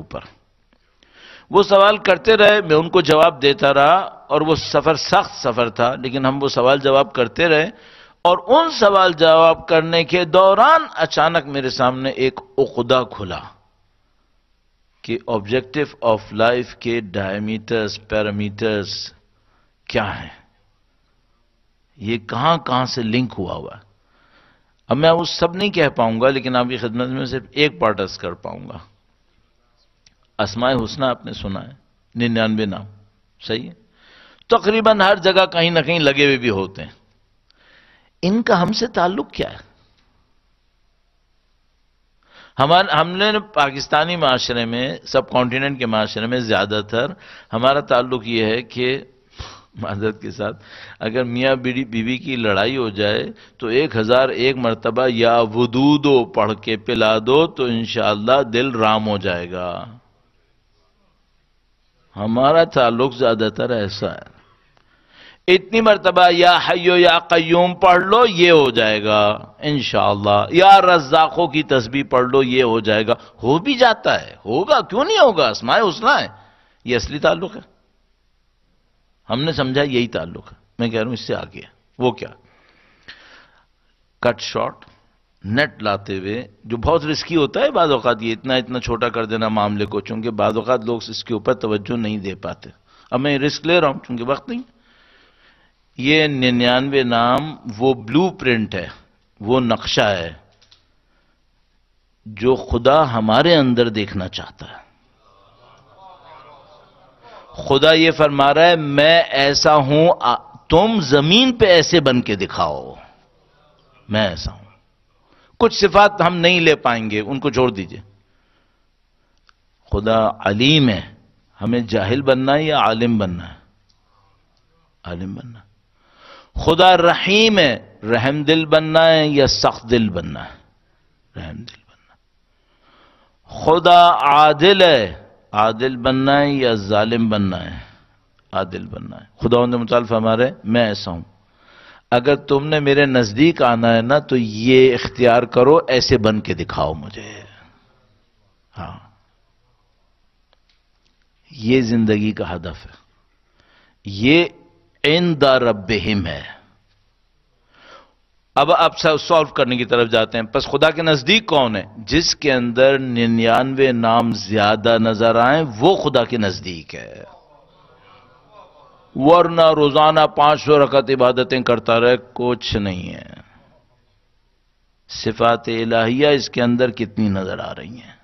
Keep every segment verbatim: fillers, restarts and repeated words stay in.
اوپر. وہ سوال کرتے رہے، میں ان کو جواب دیتا رہا، اور وہ سفر سخت سفر تھا، لیکن ہم وہ سوال جواب کرتے رہے. اور ان سوال جواب کرنے کے دوران اچانک میرے سامنے ایک عقدہ کھلا کہ آبجیکٹو آف لائف کے ڈائمیٹرز، پیرامیٹرز کیا ہیں، یہ کہاں کہاں سے لنک ہوا ہوا ہے. اب میں وہ سب نہیں کہہ پاؤں گا، لیکن آپ کی خدمت میں صرف ایک پارٹ عرض کر پاؤں گا. اسماء حسنہ آپ نے سنا ہے، ننانوے نام، صحیح ہے؟ تقریباً ہر جگہ کہیں نہ کہیں لگے ہوئے بھی ہوتے ہیں. ان کا ہم سے تعلق کیا ہے؟ ہمارے ہم نے پاکستانی معاشرے میں، سب کانٹیننٹ کے معاشرے میں زیادہ تر ہمارا تعلق یہ ہے کہ معذرت کے ساتھ اگر میاں بیوی بیوی کی لڑائی ہو جائے تو ایک ہزار ایک مرتبہ یا ودودو پڑھ کے پلا دو تو انشاءاللہ دل رام ہو جائے گا. ہمارا تعلق زیادہ تر ایسا ہے. اتنی مرتبہ یا حیو یا قیوم پڑھ لو یہ ہو جائے گا انشاءاللہ، یا رزاقوں کی تسبیح پڑھ لو یہ ہو جائے گا. ہو بھی جاتا ہے، ہوگا کیوں نہیں ہوگا، اسماء حسنہ ہے. یہ اصلی تعلق ہے. ہم نے سمجھا یہی تعلق ہے. میں کہہ رہا ہوں اس سے آگے ہے. وہ کیا؟ کٹ شارٹ نیٹ لاتے ہوئے، جو بہت رسکی ہوتا ہے بعض اوقات، یہ اتنا اتنا چھوٹا کر دینا معاملے کو، چونکہ بعض اوقات لوگ اس کے اوپر توجہ نہیں دے پاتے. اب میں رسک لے رہا ہوں چونکہ وقت نہیں. یہ ننانوے نام وہ بلو پرنٹ ہے، وہ نقشہ ہے جو خدا ہمارے اندر دیکھنا چاہتا ہے. خدا یہ فرما رہا ہے میں ایسا ہوں، تم زمین پہ ایسے بن کے دکھاؤ. میں ایسا ہوں. کچھ صفات ہم نہیں لے پائیں گے، ان کو چھوڑ دیجئے. خدا علیم ہے. ہمیں جاہل بننا ہے یا عالم بننا ہے؟ عالم بننا ہے. خدا رحیم ہے. رحم دل بننا ہے یا سخت دل بننا ہے؟ رحم دل بننا ہے. خدا عادل ہے. عادل بننا ہے یا ظالم بننا ہے؟ عادل بننا ہے. خدا ان متعلق ہمارے میں ایسا ہوں. اگر تم نے میرے نزدیک آنا ہے نا تو یہ اختیار کرو، ایسے بن کے دکھاؤ مجھے. ہاں، یہ زندگی کا ہدف ہے. یہ عند ربہم ہے. اب آپ سالو کرنے کی طرف جاتے ہیں. پس خدا کے نزدیک کون ہے؟ جس کے اندر ننانوے نام زیادہ نظر آئیں وہ خدا کے نزدیک ہے. ورنہ روزانہ پانچ سو رکعت عبادتیں کرتا رہے کچھ نہیں ہے. صفات الہیہ اس کے اندر کتنی نظر آ رہی ہیں؟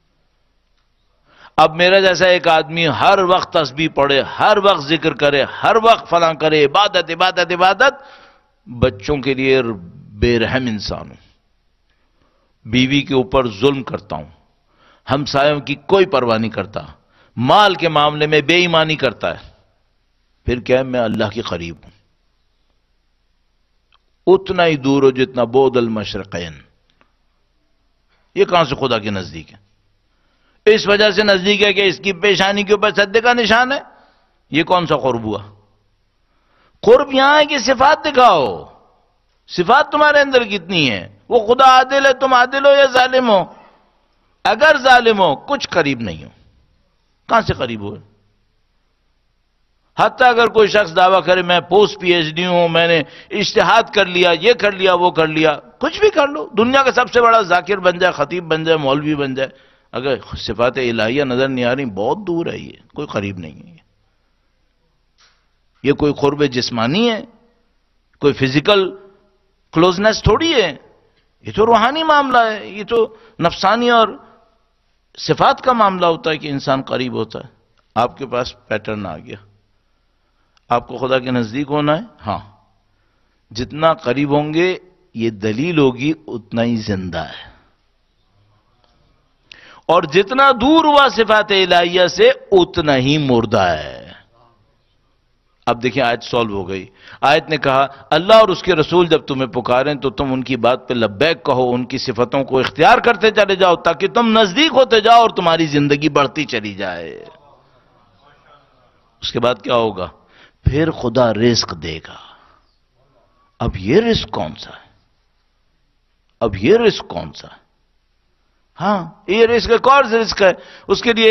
اب میرا جیسا ایک آدمی ہر وقت تسبیح پڑھے، ہر وقت ذکر کرے، ہر وقت فلاں کرے، عبادت عبادت عبادت، بچوں کے لیے بے رحم انسان ہوں، بیوی کے اوپر ظلم کرتا ہوں، ہمسایوں کی کوئی پرواہ نہیں کرتا، مال کے معاملے میں بے ایمانی کرتا ہے، پھر کیا ہے میں اللہ کے قریب ہوں. اتنا ہی دور ہو جتنا بعد المشرقین. یہ کہاں سے خدا کے نزدیک ہے؟ اس وجہ سے نزدیک ہے کہ اس کی پیشانی کے اوپر سجدے کا نشان ہے. یہ کون سا قرب ہوا؟ قرب یہاں ہے کہ صفات دکھاؤ. صفات تمہارے اندر کتنی ہے؟ وہ خدا عادل ہے، تم عادل ہو یا ظالم ہو؟ اگر ظالم ہو کچھ قریب نہیں ہو. کہاں سے قریب ہو؟ حتیٰ اگر کوئی شخص دعویٰ کرے میں پوسٹ پی ایچ ڈی ہوں، میں نے اجتہاد کر لیا، یہ کر لیا وہ کر لیا، کچھ بھی کر لو، دنیا کا سب سے بڑا ذاکر بن جائے، خطیب بن جائے، مولوی بن جائے، اگر صفات الہیہ نظر نہیں آ رہی بہت دور ہے. یہ کوئی قریب نہیں ہے. یہ کوئی قرب جسمانی ہے، کوئی فزیکل کلوزنس تھوڑی ہے. یہ تو روحانی معاملہ ہے. یہ تو نفسانی اور صفات کا معاملہ ہوتا ہے کہ انسان قریب ہوتا ہے. آپ کے پاس پیٹرن آ گیا. آپ کو خدا کے نزدیک ہونا ہے. ہاں، جتنا قریب ہوں گے یہ دلیل ہوگی اتنا ہی زندہ ہے، اور جتنا دور ہوا صفات الہیہ سے اتنا ہی مردہ ہے. اب دیکھیں آیت سولو ہو گئی. آیت نے کہا اللہ اور اس کے رسول جب تمہیں پکاریں تو تم ان کی بات پہ لبیک کہو، ان کی صفتوں کو اختیار کرتے چلے جاؤ تاکہ تم نزدیک ہوتے جاؤ اور تمہاری زندگی بڑھتی چلی جائے. اس کے بعد کیا ہوگا؟ پھر خدا رزق دے گا. اب یہ رزق کون سا ہے؟ اب یہ رزق کون سا ہے؟ ہاں، یہ رزق ایک اور رزق ہے. اس کے لیے